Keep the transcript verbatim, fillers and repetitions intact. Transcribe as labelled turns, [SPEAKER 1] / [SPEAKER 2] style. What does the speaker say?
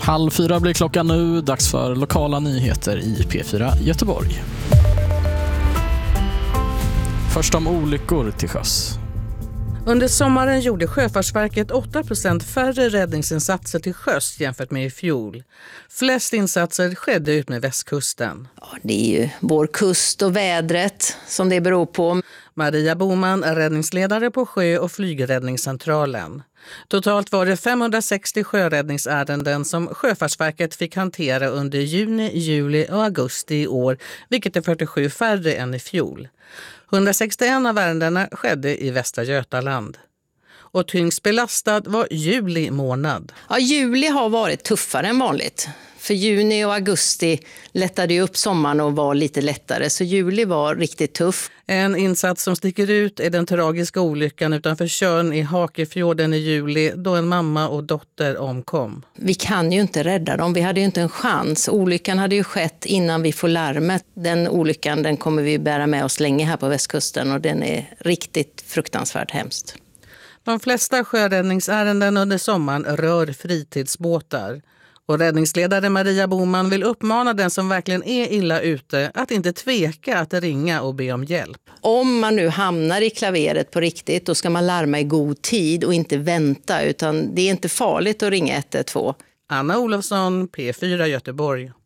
[SPEAKER 1] Halv fyra blir klockan nu, dags för lokala nyheter i P fyra Göteborg. Först om olyckor till sjöss.
[SPEAKER 2] Under sommaren gjorde Sjöfartsverket åtta procent färre räddningsinsatser till sjöss jämfört med i fjol. Flest insatser skedde ut med västkusten.
[SPEAKER 3] Ja, det är ju vår kust och vädret som det beror på.
[SPEAKER 2] Maria Boman är räddningsledare på sjö- och flygräddningscentralen. Totalt var det femhundrasextio sjöräddningsärenden som Sjöfartsverket fick hantera under juni, juli och augusti i år, vilket är fyrtiosju färre än i fjol. hundrasextioett av ärendena skedde i Västra Götaland. Och tyngst belastad var juli månad.
[SPEAKER 3] Ja, juli har varit tuffare än vanligt. För juni och augusti lättade ju upp sommaren och var lite lättare, så juli var riktigt tuff.
[SPEAKER 2] En insats som sticker ut är den tragiska olyckan utanför Tjörn i Hakefjorden i juli då en mamma och dotter omkom.
[SPEAKER 3] Vi kan ju inte rädda dem, vi hade ju inte en chans. Olyckan hade ju skett innan vi får larmet. Den olyckan den kommer vi bära med oss länge här på västkusten och den är riktigt fruktansvärt hemskt.
[SPEAKER 2] De flesta sjöräddningsärenden under sommaren rör fritidsbåtar. Och räddningsledare Maria Boman vill uppmana den som verkligen är illa ute att inte tveka att ringa och be om hjälp.
[SPEAKER 3] Om man nu hamnar i klaveret på riktigt, då ska man larma i god tid och inte vänta, utan det är inte farligt att ringa ett ett två.
[SPEAKER 2] Anna Olofsson, P fyra Göteborg.